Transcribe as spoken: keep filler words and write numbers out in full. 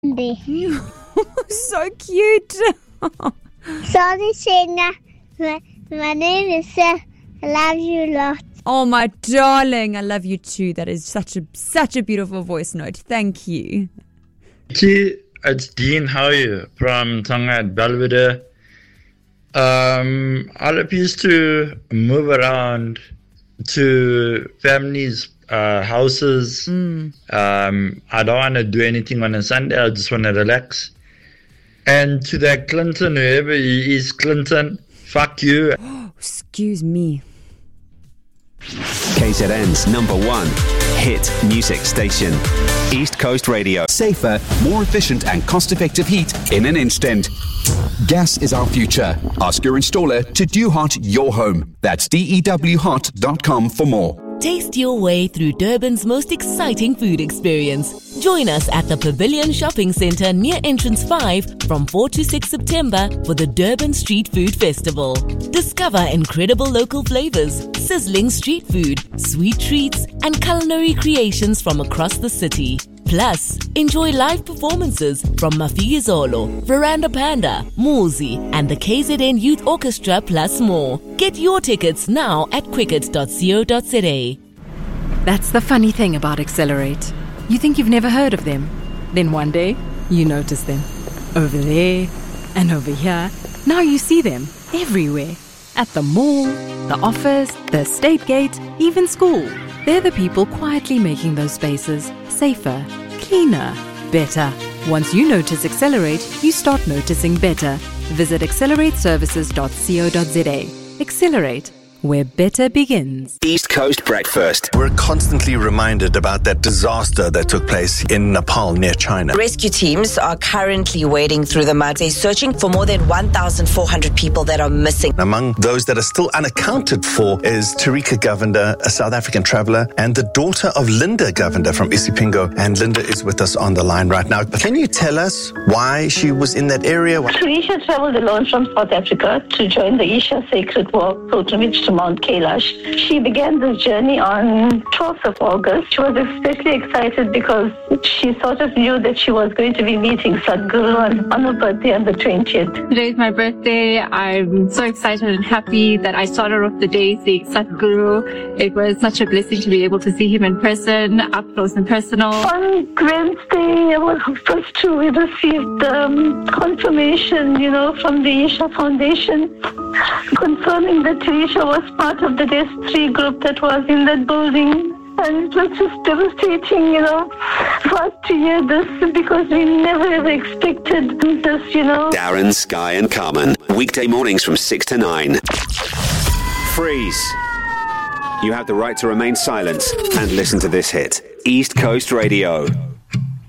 So cute. Sorry, Shana. My, my name is Seth. I love you a lot. Oh, my darling. I love you too. That is such a such a beautiful voice note. Thank you. It's Dean. How are you? From Tonga, Belvedere. Um, I used to move around to families' uh, houses. Mm. Um, I don't want to do anything on a Sunday. I just want to relax. And to that Clinton, whoever he is, Clinton, fuck you. Excuse me. K Z N's number one hit music station, East Coast Radio. Safer, more efficient and cost-effective heat in an instant. Gas is our future. Ask your installer to DewHot your home. That's D E W hot dot com for more. Taste your way through Durban's most exciting food experience. Join us at the Pavilion Shopping Centre near Entrance five from fourth to sixth September for the Durban Street Food Festival. Discover incredible local flavours, sizzling street food, sweet treats and culinary creations from across the city. Plus, enjoy live performances from Mafigizolo, Veranda Panda, Muzi and the K Z N Youth Orchestra plus more. Get your tickets now at quicket dot co dot za. That's the funny thing about Accelerate. You think you've never heard of them. Then one day, you notice them. Over there and over here. Now you see them everywhere. At the mall, the office, the estate gate, even school. They're the people quietly making those spaces safer, cleaner, better. Once you notice Accelerate, you start noticing better. Visit accelerate services dot co dot za. Accelerate, where better begins. East Coast Breakfast. We're constantly reminded about that disaster that took place in Nepal near China. Rescue teams are currently wading through the mud. They're searching for more than one thousand four hundred people that are missing. Among those that are still unaccounted for is Tarika Govender, a South African traveller, and the daughter of Linda Govender from Isipingo. And Linda is with us on the line right now. Can you tell us why she was in that area? Tarisha travelled alone from South Africa to join the Isha Sacred Walk pilgrimage to Mount Kailash. She began this journey on twelfth of August. She was especially excited because she sort of knew that she was going to be meeting Sadhguru on, on her birthday on the twentieth. Today is my birthday. I'm so excited and happy that I started off the day seeing Sadhguru. It was such a blessing to be able to see him in person, up close and personal. On Wednesday, I was supposed to we received um, confirmation, you know, from the Isha Foundation confirming that Tarisha was part of the D E S three group that was in that building. And it was just devastating, you know, for us to hear this because we never ever expected this, you know. Darren, Sky and Carmen. Weekday mornings from six to nine. Freeze. You have the right to remain silent and listen to this hit. East Coast Radio.